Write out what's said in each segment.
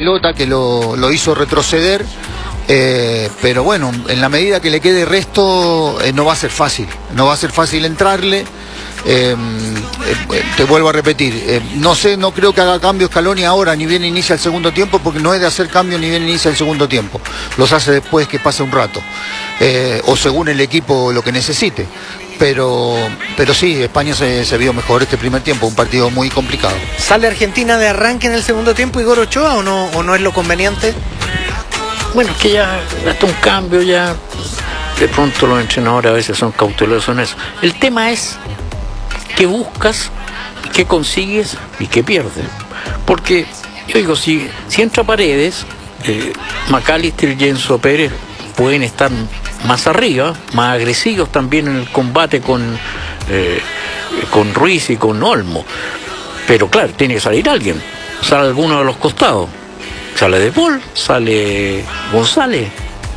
pelota que lo hizo retroceder. Pero bueno, en la medida que le quede resto, no va a ser fácil. No va a ser fácil entrarle. Te vuelvo a repetir, no creo que haga cambio Scaloni ahora, ni bien inicia el segundo tiempo, porque no es de hacer cambio ni bien inicia el segundo tiempo. Los hace después que pase un rato. O según el equipo lo que necesite. Pero sí, España se vio mejor este primer tiempo, un partido muy complicado. ¿Sale Argentina de arranque en el segundo tiempo, Igor Ochoa, o no es lo conveniente? Bueno, es que ya hasta un cambio ya, de pronto los entrenadores a veces son cautelosos en eso. El tema es qué buscas, qué consigues y qué pierdes. Porque, yo digo, si entra Paredes, McAllister y Enzo Pérez pueden estar más arriba, más agresivos también en el combate con Ruiz y con Olmo. Pero claro, tiene que salir alguien, sale alguno de los costados. Sale De Paul, sale González.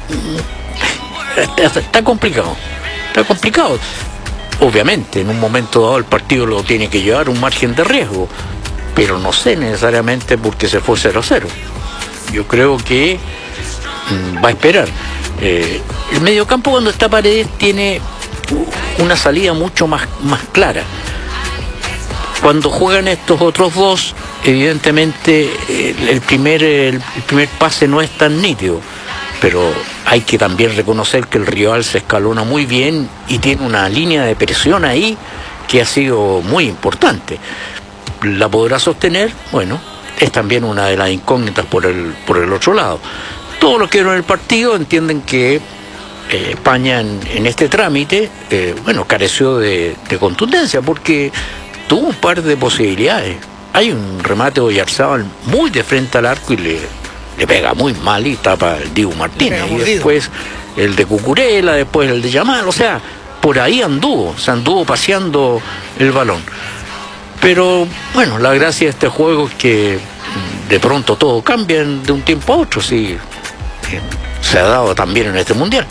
Está complicado. Está complicado. Obviamente, en un momento dado el partido lo tiene que llevar un margen de riesgo, pero no sé necesariamente porque se fue 0-0. Yo creo que va a esperar. El mediocampo, cuando está Paredes, tiene una salida mucho más clara. Cuando juegan estos otros dos, evidentemente el primer pase no es tan nítido, pero hay que también reconocer que el rival se escalona muy bien y tiene una línea de presión ahí que ha sido muy importante. ¿La podrá sostener? Bueno, es también una de las incógnitas por el otro lado. Todos los que vieron el partido entienden que España en este trámite, careció de contundencia, porque tuvo un par de posibilidades. Hay un remate de Oyarzábal muy de frente al arco y le pega muy mal y tapa el Dibu Martínez. Y después el de Cucurella, después el de Yamal. O sea, por ahí se anduvo paseando el balón. Pero bueno, la gracia de este juego es que de pronto todo cambia de un tiempo a otro. Sí, se ha dado también en este mundial.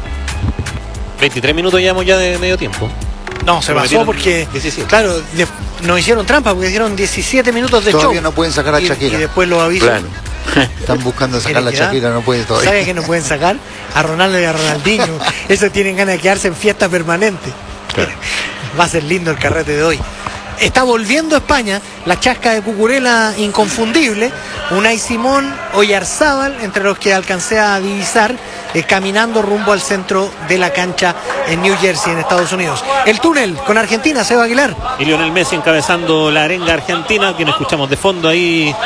23 minutos llevamos ya de medio tiempo. No, se pasó porque, 17. Claro, nos hicieron trampa porque hicieron 17 minutos de show. Todavía no pueden sacar a Shakira. Y después lo avisan. Claro. Están buscando sacar a Shakira, no pueden todavía. ¿Sabe que no pueden sacar? A Ronaldo y a Ronaldinho. Eso tienen ganas de quedarse en fiesta permanente. Claro. Va a ser lindo el carrete de hoy. Está volviendo a España la chasca de Cucurella inconfundible. Unai Simón, Oyarzábal, entre los que alcancé a divisar, caminando rumbo al centro de la cancha en New Jersey, en Estados Unidos. El túnel con Argentina, Seba Aguilar. Y Lionel Messi encabezando la arenga argentina, que nos escuchamos de fondo ahí.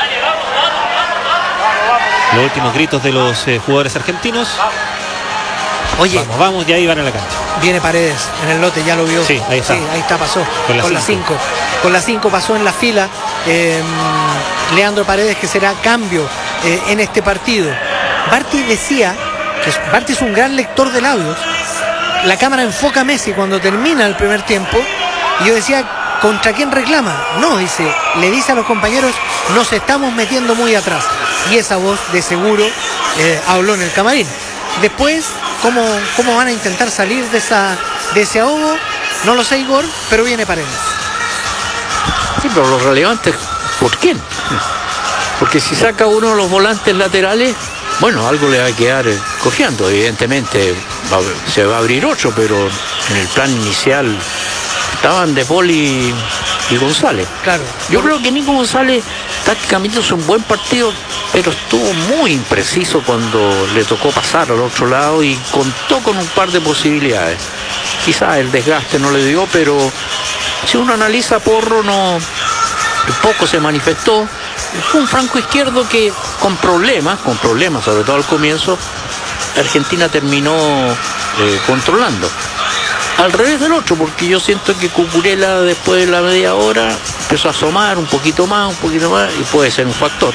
Los últimos gritos de los jugadores argentinos. Oye, vamos, ya ahí van a la cancha. Viene Paredes en el lote, ya lo vio. Sí, ahí está. Sí, ahí está, pasó. Con la 5. Con la 5 pasó en la fila. Leandro Paredes, que será cambio en este partido. Barty decía que Barty es un gran lector de labios. La cámara enfoca a Messi cuando termina el primer tiempo. Y yo decía, ¿contra quién reclama? No, dice, le dice a los compañeros, nos estamos metiendo muy atrás. Y esa voz de seguro habló en el camarín. Después, ¿cómo van a intentar salir de ese ahogo? No lo sé, Igor, pero viene Paredes. Sí, pero lo relevante es ¿por quién? Porque si saca uno de los volantes laterales, bueno, algo le va a quedar cojeando. Evidentemente se va a abrir otro, pero en el plan inicial estaban De Paul y González. Claro. Yo creo que Nico González tácticamente hizo un buen partido, pero estuvo muy impreciso cuando le tocó pasar al otro lado y contó con un par de posibilidades. Quizás el desgaste no le dio, pero si uno analiza Porro, poco se manifestó. Fue un franco izquierdo que con problemas, sobre todo al comienzo, Argentina terminó controlando. Al revés del otro, porque yo siento que Cucurella después de la media hora empezó a asomar un poquito más, y puede ser un factor.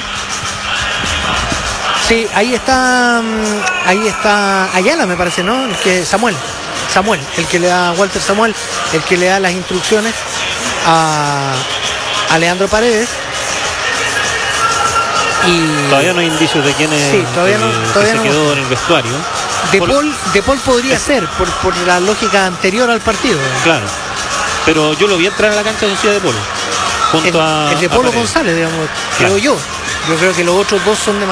Sí, ahí está Ayala, me parece, ¿no? El que Samuel, el que le da Walter Samuel, el que le da las instrucciones a Leandro Paredes. Y todavía no hay indicios de quién es, sí, todavía se quedó en el vestuario. De Paul podría ser, por la lógica anterior al partido. Claro, pero yo lo vi entrar a la cancha de Ciudad de Polo. El de Polo González, digamos, creo yo. Yo creo que los otros dos son